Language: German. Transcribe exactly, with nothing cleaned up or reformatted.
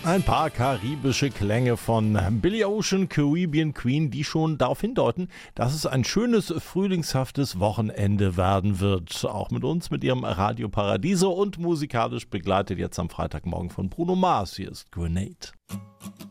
Ein paar karibische Klänge von Billy Ocean, Caribbean Queen, die schon darauf hindeuten, dass es ein schönes, frühlingshaftes Wochenende werden wird. Auch mit uns, mit ihrem Radio Paradiso und musikalisch begleitet jetzt am Freitagmorgen von Bruno Mars. Hier ist Grenade.